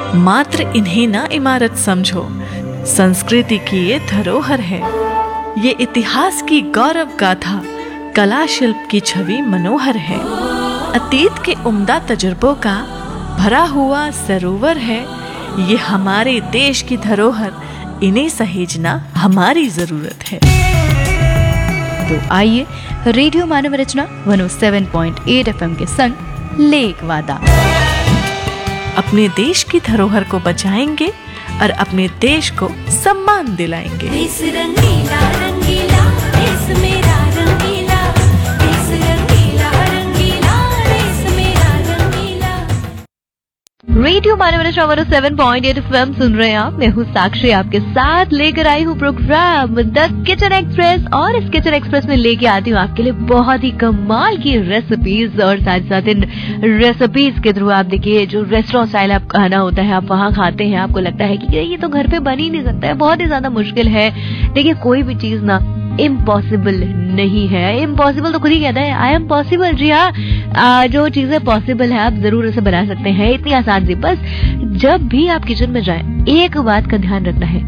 मात्र इन्हें ना इमारत समझो, संस्कृति की ये धरोहर है। ये इतिहास की गौरव गाथा, कला शिल्प की छवि मनोहर है। अतीत के उम्दा तजुर्बों का भरा हुआ सरोवर है। ये हमारे देश की धरोहर, इन्हें सहेजना हमारी जरूरत है। तो आइए रेडियो मानव रचना 107.8 FM के संग ले एक वादा। अपने देश की धरोहर को बचाएंगे और अपने देश को सम्मान दिलाएंगे। देश रंगीला रंगीला, देश मेरा रंगीला, देश रंगीला रंगीला, देश मेरा रंगीला। रेडियो मानव रचना 107.8 FM सुन रहे हैं आप। मैं हूँ साक्षी, आपके साथ लेकर आई हूँ प्रोग्राम द किचन एक्सप्रेस। और इस किचन एक्सप्रेस में लेके आती हूँ आपके लिए बहुत ही कमाल की रेसिपीज, और साथ साथ इन रेसिपीज के थ्रू आप देखिए जो रेस्टोरेंट स्टाइल आप खाना होता है आप वहाँ खाते हैं, आपको लगता है कि ये तो घर पे बन ही नहीं सकता है, बहुत ही ज्यादा मुश्किल है। देखिए कोई भी चीज ना इम्पॉसिबल नहीं है। इम्पॉसिबल तो खुद ही कहता है, आई एम पॉसिबल। जी हाँ, जो चीजें पॉसिबल है आप जरूर उसे बना सकते हैं, इतनी आसान सी। बस जब भी आप किचन में जाएं, एक बात का ध्यान रखना है,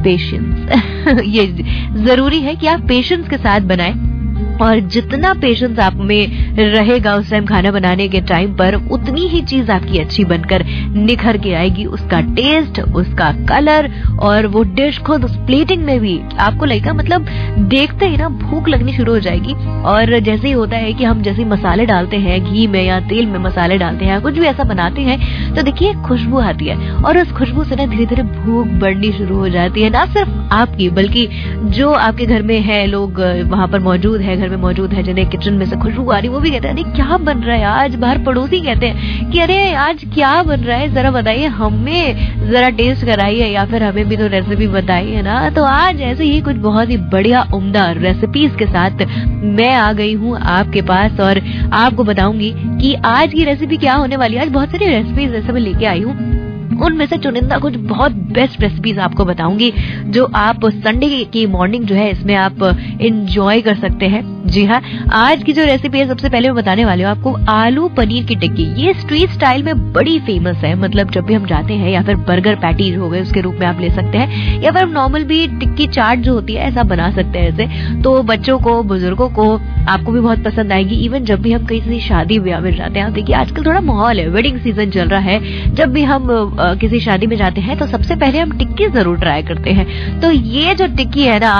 पेशेंस। ये जरूरी है कि आप पेशेंस के साथ बनाएं, और जितना पेशेंस आप में रहेगा उस टाइम खाना बनाने के टाइम पर, उतनी ही चीज आपकी अच्छी बनकर निखर के आएगी। उसका टेस्ट, उसका कलर, और वो डिश खुद उस प्लेटिंग में भी आपको लगेगा, मतलब देखते ही ना भूख लगनी शुरू हो जाएगी। और जैसे ही होता है कि हम जैसे मसाले डालते हैं घी में या तेल में, मसाले डालते हैं, कुछ भी ऐसा बनाते हैं, तो देखिए खुशबू आती है, और उस खुशबू से ना धीरे धीरे भूख बढ़नी शुरू हो जाती है। ना सिर्फ आपकी, बल्कि जो आपके घर में है, लोग वहां पर मौजूद है, घर में मौजूद है, जिन्हें किचन में से खुशबू आ रही, वो भी कहते हैं अरे क्या बन रहा है आज। बाहर पड़ोसी कहते हैं कि अरे आज क्या बन रहा है, जरा बताइए, हमें जरा टेस्ट कराइए, या फिर हमें भी तो रेसिपी बताइए ना। तो आज ऐसे ही कुछ बहुत ही बढ़िया उम्दा रेसिपीज के साथ मैं आ गई हूँ आपके पास, और आपको बताऊंगी कि आज की रेसिपी क्या होने वाली है। आज बहुत सारी रेसिपीज ऐसे मैं लेके आई हूँ, उनमें से चुनिंदा कुछ बहुत बेस्ट रेसिपीज आपको बताऊंगी, जो आप संडे की मॉर्निंग जो है इसमें आप एंजॉय कर सकते हैं। जी हाँ, आज की जो रेसिपी है सबसे पहले मैं बताने वाली हूँ आपको आलू पनीर की टिक्की। ये स्ट्रीट स्टाइल में बड़ी फेमस है, मतलब जब भी हम जाते हैं, या फिर बर्गर पैटीज हो गए उसके रूप में आप ले सकते हैं, या फिर नॉर्मल भी टिक्की चाट जो होती है ऐसा बना सकते हैं ऐसे। तो बच्चों को, बुजुर्गों को, आपको भी बहुत पसंद आएगी। इवन जब भी हम किसी शादी ब्याह में जाते हैं, आप देखिए आजकल थोड़ा माहौल है, वेडिंग सीजन चल रहा है, जब भी हम किसी शादी में जाते हैं तो सबसे पहले हम टिक्की जरूर ट्राई करते हैं। तो ये जो टिक्की है ना